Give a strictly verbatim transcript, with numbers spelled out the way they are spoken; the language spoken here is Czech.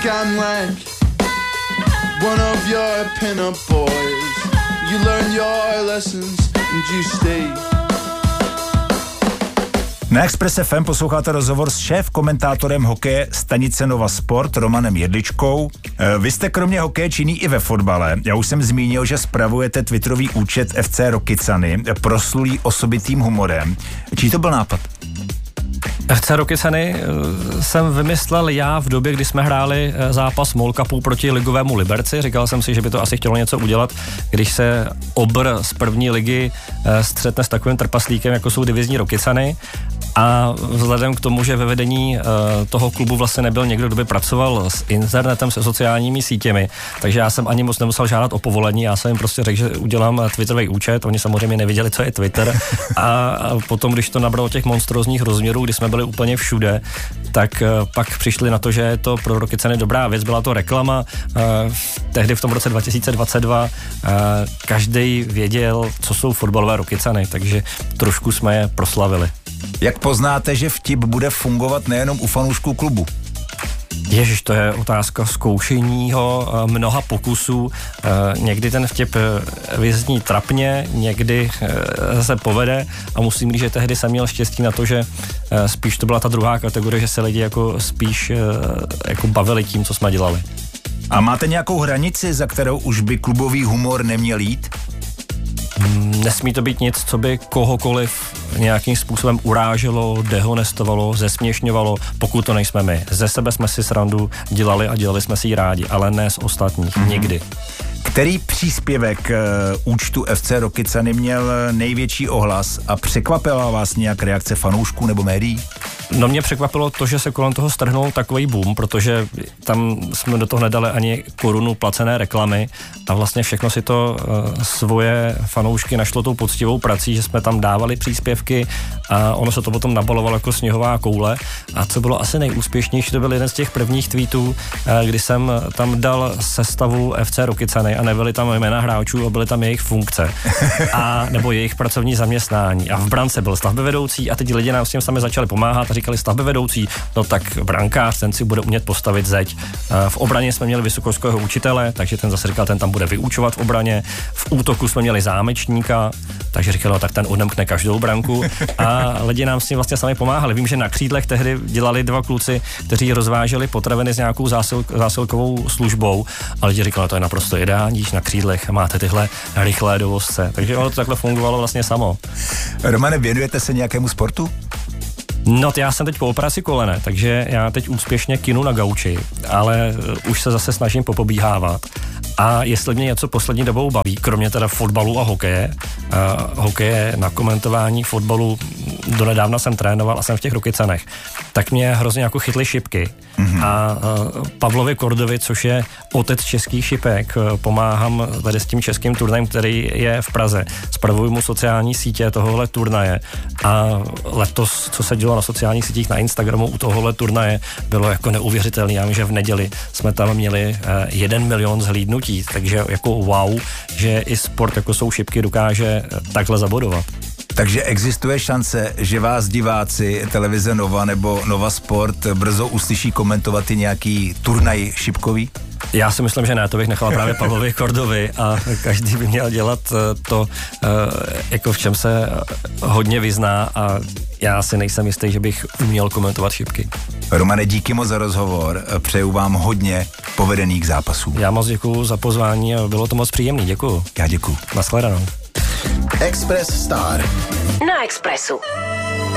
think I'm like one of your pin-up boys. You learn your lessons and you stay. Na Express F M posloucháte rozhovor s šéf-komentátorem hokeje stanice Nova Sport Romanem Jedličkou. Vy jste kromě hokeje činný i ve fotbale. Já už jsem zmínil, že spravujete twitterový účet F C Rokycany, proslulý osobitým humorem. Čí to byl nápad? F C Rokycany jsem vymyslel já v době, kdy jsme hráli zápas MOL Cupu proti ligovému Liberci. Říkal jsem si, že by to asi chtělo něco udělat, když se Obr z první ligy střetne s takovým trpaslíkem, jako jsou divizní Rokycany. A vzhledem k tomu, že ve vedení uh, toho klubu vlastně nebyl někdo, kdo by pracoval s internetem, se sociálními sítěmi, takže já jsem ani moc nemusel žádat o povolení, já jsem jim prostě řekl, že udělám twitterový účet, oni samozřejmě nevěděli, co je Twitter a potom, když to nabralo těch monstrózních rozměrů, kdy jsme byli úplně všude, tak uh, pak přišli na to, že je to pro Rokycany dobrá věc, byla to reklama, uh, tehdy v tom roce dva tisíce dvacet dva uh, každý věděl, co jsou fotbalové Rokycany, takže trošku jsme je proslavili. Jak poznáte, že vtip bude fungovat nejenom u fanoušků klubu? Ježiš, to je otázka zkoušeního mnoha pokusů. Někdy ten vtip vyzní trapně, někdy se povede a musím říct, že tehdy jsem měl štěstí na to, že spíš to byla ta druhá kategorie, že se lidi jako spíš jako bavili tím, co jsme dělali. A máte nějakou hranici, za kterou už by klubový humor neměl jít? Nesmí to být nic, co by kohokoliv nějakým způsobem uráželo, dehonestovalo, zesměšňovalo, pokud to nejsme my. Ze sebe jsme si srandu dělali a dělali jsme si ji rádi, ale ne z ostatních, mm-hmm. Nikdy. Který příspěvek uh, účtu F C Rokycany měl největší ohlas a překvapila vás nějak reakce fanoušků nebo médií? No mě překvapilo to, že se kolem toho strhnul takový boom, protože tam jsme do toho nedali ani korunu placené reklamy a vlastně všechno si to uh, svoje fanoušky našlo tou poctivou prací, že jsme tam dávali příspěvky a ono se to potom nabalovalo jako sněhová koule. A co bylo asi nejúspěšnější, to byl jeden z těch prvních tweetů, uh, kdy jsem tam dal sestavu F C Rokycany a nebyly tam jména hráčů a byly tam jejich funkce a nebo jejich pracovní zaměstnání. A v brance byl stavbyvedoucí a teď lidi nám s tím sami začali pomáhat a říkali stavbyvedoucí, no tak brankář, ten si bude umět postavit zeď. V obraně jsme měli vysokoškolského učitele, takže ten zase říkal, ten tam bude vyučovat v obraně. V útoku jsme měli zámečníka, takže říkal, no tak ten odemkne každou branku a lidi nám s tím vlastně sami pomáhali. Vím, že na křídlech tehdy dělali dva kluci, kteří rozváželi potraviny s nějakou zásil, zásilkovou službou a lidi říkali, no to je naprosto ideální, když na křídlech máte tyhle rychlé dovozce. Takže ono to takhle fungovalo vlastně samo. Romane, věnujete se nějakému sportu? No, já jsem teď po operaci kolene, takže já teď úspěšně kinu na gauči, ale už se zase snažím popobíhávat. A jestli mě něco poslední dobou baví, kromě teda fotbalu a hokeje, uh, hokeje na komentování fotbalu, donedávna jsem trénoval a jsem v těch Rokycanech, tak mě hrozně jako chytly šipky. Mm-hmm. A uh, Pavlovi Kordovi, což je otec českých šipek, uh, pomáhám tady s tím českým turnajem, který je v Praze. Spravuju mu sociální sítě tohohle turnaje a letos, co se dělo na sociálních sítích na Instagramu u tohohle turnaje, bylo jako neuvěřitelné. Já vím, že v neděli jsme tam měli uh, jeden milion zhlídnutí, takže jako wow, že i sport, jako jsou šipky, dokáže takhle zabodovat. Takže existuje šance, že vás diváci televize Nova nebo Nova Sport brzo uslyší komentovat i nějaký turnaj šipkový? Já si myslím, že ne, to bych nechal právě Pavlovi Kordovi a každý by měl dělat to, jako v čem se hodně vyzná a já si nejsem jistý, že bych uměl komentovat šipky. Romane, díky moc za rozhovor, přeju vám hodně povedených zápasů. Já moc děkuju za pozvání a bylo to moc příjemný, děkuju. Já děkuju. Nashledanou. Express Star na Expressu.